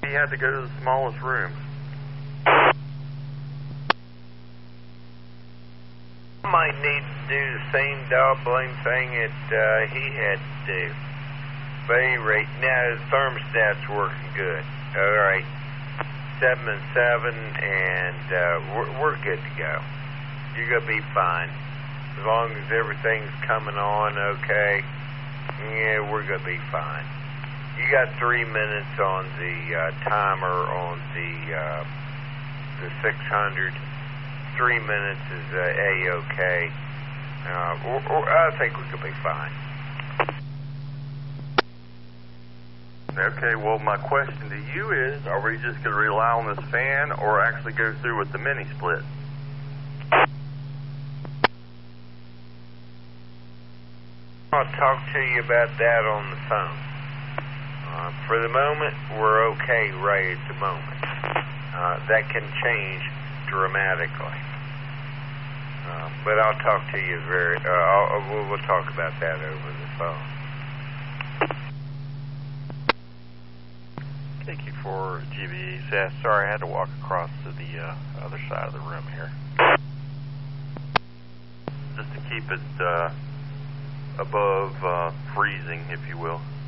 he had to go to the smallest room. Might need to do the same blame thing that he had to do. But at any rate, now his thermostat's working good. All right, 7 and 7, and we're good to go. You're gonna be fine as long as everything's coming on okay. Yeah, we're gonna be fine. You got 3 minutes on the timer on the 600. 3 minutes is A-okay. I think we could be fine. Okay, well, my question to you is, are we just going to rely on this fan or actually go through with the mini split? I'll talk to you about that on the phone. For the moment, we're okay right at the moment. That can change dramatically. But I'll talk to you we'll talk about that over the phone. Thank you for GBE. Sorry, I had to walk across to the other side of the room here. Just to keep it above freezing, if you will.